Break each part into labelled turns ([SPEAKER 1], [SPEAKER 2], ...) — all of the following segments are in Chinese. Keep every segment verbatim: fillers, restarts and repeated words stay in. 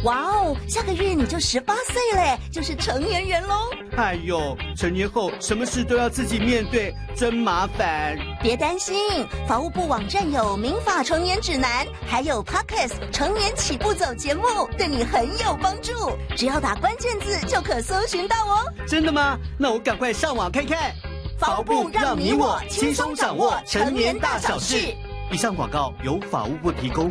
[SPEAKER 1] 哇哦，下个月你就十八岁嘞，就是成年人喽。
[SPEAKER 2] 哎呦，成年后什么事都要自己面对，真麻烦。
[SPEAKER 1] 别担心，法务部网站有民法成年指南，还有 Podcast 成年起步走节目，对你很有帮助。只要打关键字就可搜寻到哦。
[SPEAKER 2] 真的吗？那我赶快上网看看。
[SPEAKER 1] 法务部让你我轻松掌握成年大小事。
[SPEAKER 2] 以上广告由法务部提供。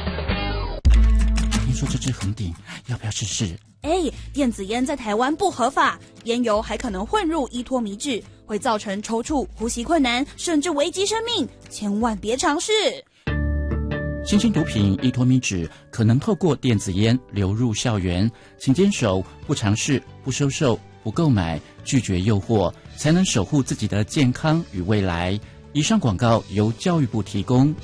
[SPEAKER 3] 听说这支红顶要不要试试？
[SPEAKER 4] 哎，电子烟在台湾不合法，烟油还可能混入依托醚质，会造成抽搐、呼吸困难，甚至危及生命，千万别尝试。
[SPEAKER 3] 新兴毒品依托醚质可能透过电子烟流入校园，请坚守不尝试、不收受、不购买、拒绝诱惑，才能守护自己的健康与未来。以上广告由教育部提供。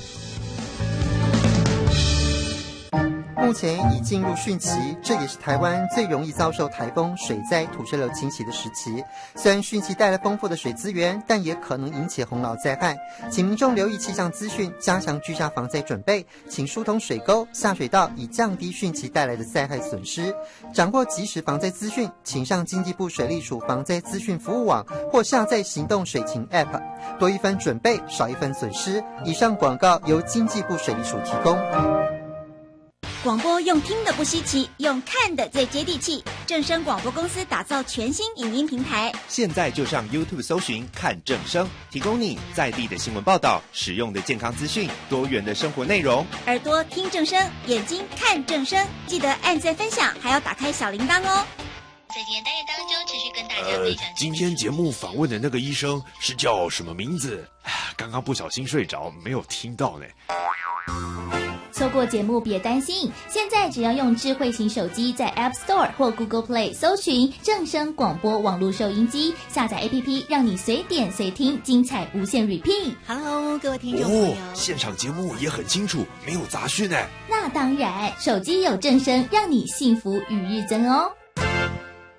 [SPEAKER 5] 目前已进入汛期，这也是台湾最容易遭受台风、水灾、土石流侵袭的时期。虽然汛期带来丰富的水资源，但也可能引起洪涝灾害，请民众留意气象资讯，加强居家防灾准备，请疏通水沟、下水道，以降低汛期带来的灾害损失。掌握即时防灾资讯，请上经济部水利署防灾资讯服务网或下载行动水情 App， 多一分准备，少一分损失。以上广告由经济部水利署提供。
[SPEAKER 6] 广播用听的不稀奇，用看的最接地气。正声广播公司打造全新影音平台，
[SPEAKER 7] 现在就上 YouTube 搜寻看正声，提供你在地的新闻报道、实用的健康资讯、多元的生活内容。
[SPEAKER 6] 耳朵听正声，眼睛看正声，记得按赞分享，还要打开小铃铛哦。
[SPEAKER 8] 在今天单元当中，持续跟大家分享。
[SPEAKER 9] 呃，今天节目访问的那个医生是叫什么名字？刚刚不小心睡着，没有听到呢。
[SPEAKER 8] 错过节目别担心，现在只要用智慧型手机在 App Store 或 Google Play 搜寻正声广播网络收音机，下载 A P P 让你随点随听，精彩无限 repeat。
[SPEAKER 1] Hello， 各位听众朋友，
[SPEAKER 9] 哦，现场节目也很清楚，没有杂讯呢。
[SPEAKER 8] 那当然，手机有正声，让你幸福与日增哦。